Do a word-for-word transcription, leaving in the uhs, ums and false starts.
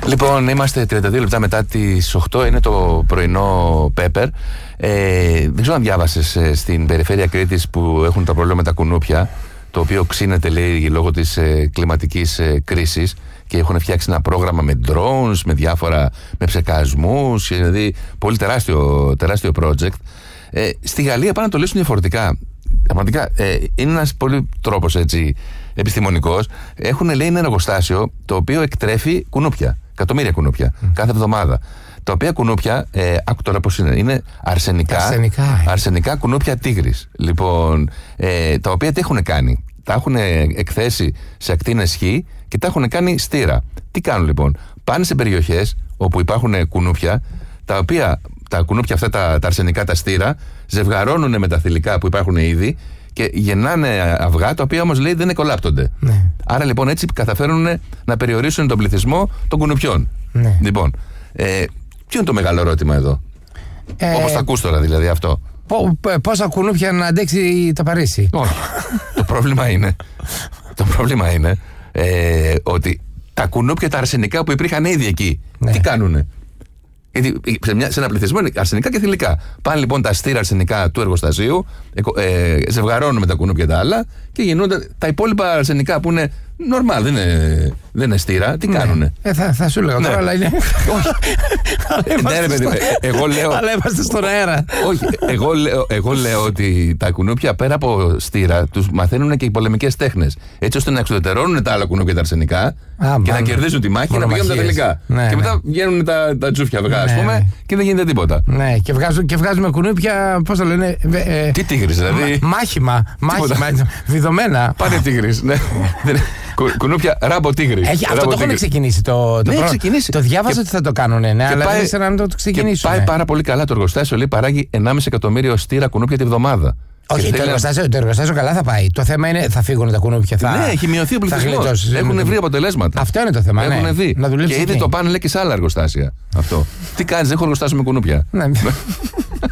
Λοιπόν, είμαστε τριάντα δύο λεπτά μετά τις οκτώ, είναι το πρωινό Pepper. Ε, δεν ξέρω αν διάβασες ε, στην περιφέρεια Κρήτης που έχουν τα προβλήματα με τα κουνούπια, το οποίο ξύνεται, λέει, λόγω της ε, κλιματικής ε, κρίσης, και έχουν φτιάξει ένα πρόγραμμα με drones, με διάφορα, με ψεκασμούς, δηλαδή πολύ τεράστιο, τεράστιο project. Ε, στη Γαλλία πάνε να το λύσουν διαφορετικά. Πραγματικά ε, είναι ένας πολύ τρόπος έτσι επιστημονικός. Έχουν, λέει, ένα εργοστάσιο το οποίο εκτρέφει κουνούπια, εκατομμύρια κουνούπια, mm. κάθε εβδομάδα. Τα οποία κουνούπια, ε, άκου τώρα πώς είναι, είναι αρσενικά, αρσενικά, ε. αρσενικά κουνούπια τίγρης. Λοιπόν, ε, τα οποία τι έχουν κάνει? Τα έχουν εκθέσει σε ακτίνες Χ και τα έχουν κάνει στήρα. Τι κάνουν λοιπόν? Πάνε σε περιοχές όπου υπάρχουν κουνούπια, τα οποία τα κουνούπια αυτά, τα, τα αρσενικά, τα στήρα, ζευγαρώνουν με τα θηλυκά που υπάρχουν ήδη και γεννάνε αυγά, τα οποία όμως, λέει, δεν εκολάπτονται. Ναι. Άρα λοιπόν έτσι καταφέρουν να περιορίσουν τον πληθυσμό των κουνουπιών. Ναι. Λοιπόν, ε, ποιο είναι το μεγάλο ερώτημα εδώ? Ε, Όπως θα ακούς τώρα δηλαδή αυτό. Πόσα κουνούπια να αντέξει το Παρίσι? Όχι. το πρόβλημα είναι, το πρόβλημα είναι ε, ότι τα κουνούπια τα αρσενικά που υπήρχαν ήδη εκεί, ναι, τι κάνουνε? Γιατί σε, μια, σε ένα πληθυσμό είναι αρσενικά και θηλυκά. Πάνε λοιπόν τα στήρα αρσενικά του εργοστασίου, ε, ζευγαρώνουν με τα κουνούπια τα άλλα και γίνονται τα υπόλοιπα αρσενικά που είναι normal, δεν είναι, δεν είναι στήρα. Τι, ναι, κάνουνε? Ε, θα, θα σου λέω, ναι, τώρα, αλλά είναι. Όχι. Ναι, ρε παιδί, εγώ λέω. Αλλά είμαστε στον αέρα. Όχι, εγώ λέω, εγώ λέω ότι τα κουνούπια πέρα από στήρα τους μαθαίνουν και οι πολεμικές τέχνες. Έτσι ώστε να εξουδετερώνουν τα άλλα κουνούπια τα αρσενικά Α, και μάλλον να κερδίζουν τη μάχη και να πηγαίνουν τα θηλυκά. Ναι, και μετά ναι, βγαίνουν τα, τα τζούφια αυγά, ναι, ας πούμε, και δεν γίνεται τίποτα. Ναι, και, βγάζουν, και βγάζουμε κουνούπια, πώς το λένε. Ε, Τι τίγρης, δηλαδή? Μα, μάχημα, μάχημα, βιδωμένα. Πάνε τίγρης, ναι. Κου, κουνούπια ράμπο τίγρη. Έχει, αυτό το έχουν ξεκινήσει. Το, το, ναι, προ... ξεκινήσει. Το διάβασα και... ότι θα το κάνουν, ναι, αλλά πάει... δεν ήξερα αν το ξεκινήσουν. Πάει πάρα πολύ καλά το εργοστάσιο, λέει, παράγει ενάμιση εκατομμύριο στήρα κουνούπια τη βδομάδα. Όχι, το εργοστάσιο, να... το εργοστάσιο καλά θα πάει. Το θέμα είναι θα φύγουν τα κουνούπια. Θα... Ναι, έχει μειωθεί ο πληθυσμός. Έχουν βρει αποτελέσματα. Αυτό είναι το θέμα. Έχουν ναι. δει. Να και ήδη το πάνε, λέει, και σε άλλα εργοστάσια. Αυτό. Τι κάνεις, έχω εργοστάσιο με κουνούπια.